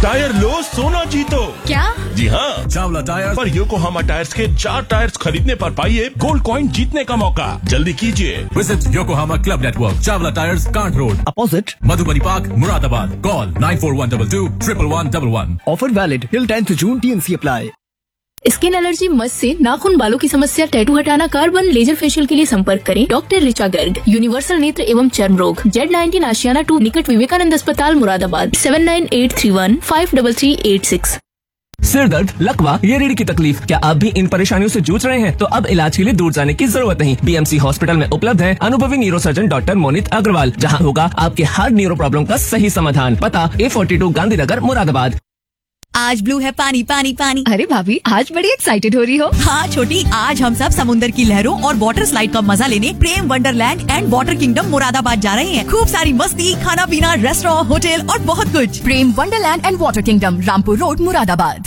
Tyre लो सोना जीतो। क्या? जी हाँ, चावला टायर पर योकोहामा टायर्स के 4 टायर्स खरीदने पर पाइए गोल्ड कॉइन जीतने का मौका। जल्दी कीजिए। Visit Yokohama Club Network, Chavla Tires, Kant Road, opposite Madhubani Park, Muradabad. Call 94122 11111. offer valid till 10th June. TNC apply. Skin allergy, मस से नाखून, बालों की समस्या, टैटू हटाना, कार्बन लेजर फेशियल के लिए संपर्क करें डॉक्टर ऋचा गर्ग, यूनिवर्सल नेत्र एवं चर्म रोग, Z19 आशियाना 2 निकट विवेकानंद अस्पताल मुरादाबाद, 7983153386। सिर दर्द, लकवा या रीढ़ की तकलीफ, क्या आप भी इन परेशानियों से जूझ रहे हैं? तो अब इलाज के लिए दूर जाने की जरूरत नहीं। BMC हॉस्पिटल में उपलब्ध है अनुभवी न्यूरोसर्जन डॉक्टर मोनित अग्रवाल, जहां होगा आपके हर न्यूरो प्रॉब्लम का सही समाधान। पता A42 गांधीनगर मुरादाबाद। आज ब्लू है पानी पानी पानी। अरे भाभी, आज बड़ी एक्साइटेड हो रही हो। हाँ छोटी, आज हम सब समुद्र की लहरों और वाटर स्लाइड का मजा लेने प्रेम Wonderland and water kingdom Moradabad जा रहे हैं। खूब सारी मस्ती, खाना पीना, रेस्टोरेंट, होटल और बहुत कुछ। प्रेम Wonderland and water kingdom, Rampur road, Moradabad.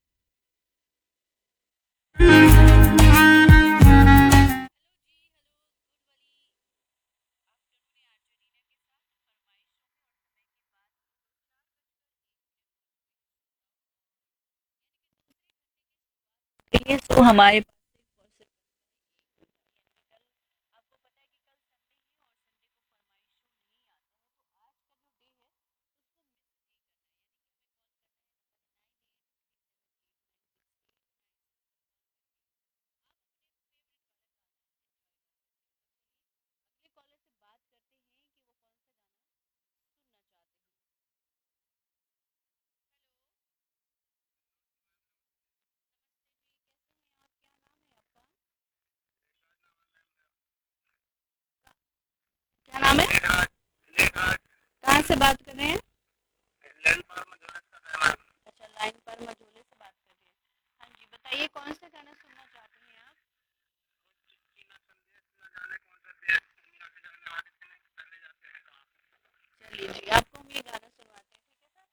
तो हमारे क्या नाम है? कहाँ से बात कर रहे हैं? अच्छा, लाइन पर मझोले से बात कर रहे हैं। हाँ जी, बताइए कौन सा गाना सुनना चाहते हैं आप? चलिए जी, आपको हम ये गाना सुनवाते हैं, ठीक है सर?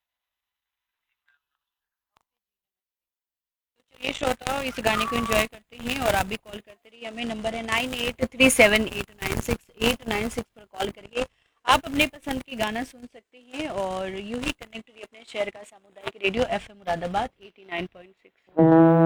तो चलिए श्रोताओ, इस गाने को एंजॉय करते हैं और आप भी कॉल करते रहिए। हमें नंबर है 9837896896 पर कॉल करके आप अपने पसंद के गाना सुन सकते हैं और यूं ही कनेक्ट रहिए अपने शहर का सामुदायिक रेडियो FM मुरादाबाद 89.6।